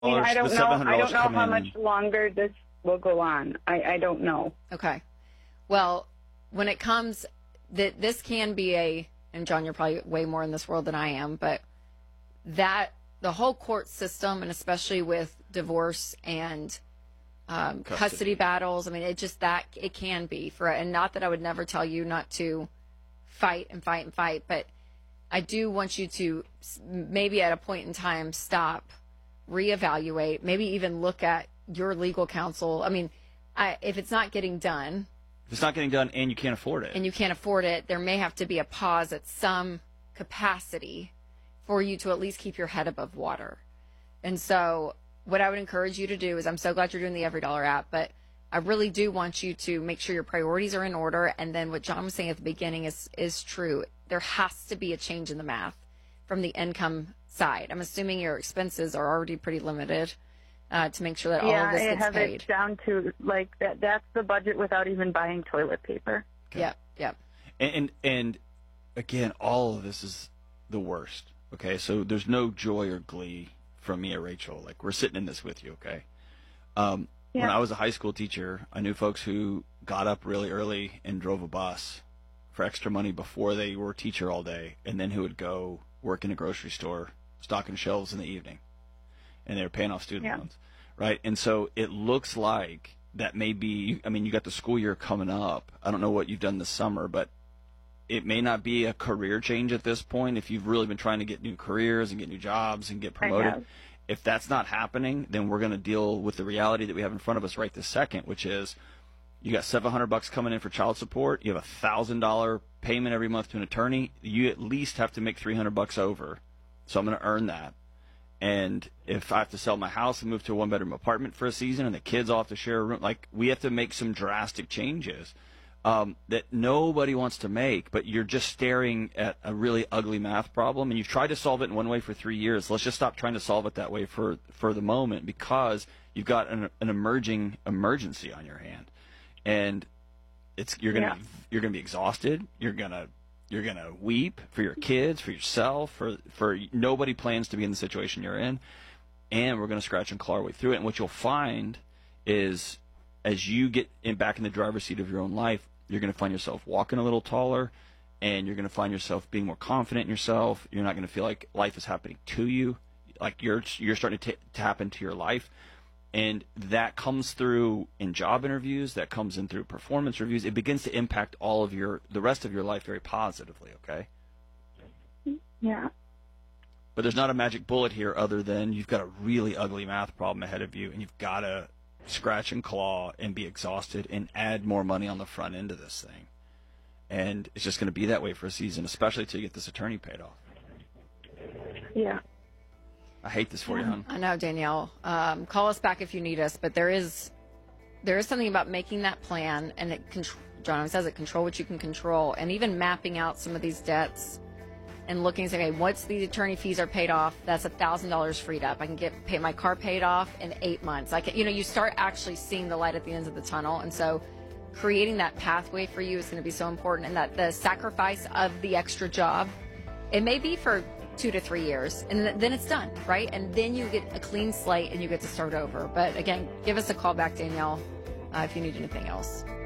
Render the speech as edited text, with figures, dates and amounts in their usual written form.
I don't the know. $700 I don't know come how in. much longer this will go on. I don't know. Okay. Well, when it comes, this can be and John, you're probably way more in this world than I am, but the whole court system, and especially with divorce and custody battles, I mean, it can be and not that I would never tell you not to fight and fight and fight, but I do want you to maybe at a point in time stop, reevaluate, maybe even look at your legal counsel. I mean, if it's not getting done. If it's not getting done and you can't afford it. There may have to be a pause at some capacity for you to at least keep your head above water. And so what I would encourage you to do is, I'm so glad you're doing the EveryDollar app, but I really do want you to make sure your priorities are in order. And then what John was saying at the beginning is true. There has to be a change in the math from the income side. I'm assuming your expenses are already pretty limited to make sure that all of this gets have paid. it down to like that. That's the budget without even buying toilet paper. Okay. Yep. And again, all of this is the worst. Okay, so there's no joy or glee from me or Rachel. Like, we're sitting in this with you. Okay. When I was a high school teacher, I knew folks who got up really early and drove a bus for extra money before they were a teacher all day, and then who would go work in a grocery store, stocking shelves in the evening, and they were paying off student loans, right? And so it looks like that may be, I mean, you got the school year coming up. I don't know what you've done this summer, but it may not be a career change at this point if you've really been trying to get new careers and get new jobs and get promoted. If that's not happening, then we're going to deal with the reality that we have in front of us right this second, which is you got $700 coming in for child support. You have $1,000 payment every month to an attorney. You at least have to make $300 over. So I'm going to earn that. And if I have to sell my house and move to a one-bedroom apartment for a season and the kids all have to share a room, like, we have to make some drastic changes that nobody wants to make, but you're just staring at a really ugly math problem, and you've tried to solve it in one way for 3 years. Let's just stop trying to solve it that way for the moment, because you've got an emerging emergency on your hand, and you're gonna be exhausted. You're gonna weep for your kids, for yourself, for nobody plans to be in the situation you're in, and we're gonna scratch and claw our way through it. And what you'll find is, as you get back in the driver's seat of your own life, you're going to find yourself walking a little taller, and you're going to find yourself being more confident in yourself. You're not going to feel like life is happening to you, like you're starting to tap into your life. And that comes through in job interviews, that comes in through performance reviews. It begins to impact all of the rest of your life very positively, okay? Yeah. But there's not a magic bullet here other than you've got a really ugly math problem ahead of you, and you've got to scratch and claw and be exhausted and add more money on the front end of this thing. And it's just going to be that way for a season, especially till you get this attorney paid off. Yeah. I hate this for you, hon. I know, Danielle. Call us back if you need us, but there is something about making that plan, and John says it, control what you can control, and even mapping out some of these debts and looking and saying, okay, once the attorney fees are paid off, that's $1,000 freed up. I can pay my car paid off in 8 months. You start actually seeing the light at the end of the tunnel. And so creating that pathway for you is going to be so important, and that the sacrifice of the extra job, it may be for 2 to 3 years, and then it's done, right? And then you get a clean slate and you get to start over. But again, give us a call back, Danielle, if you need anything else.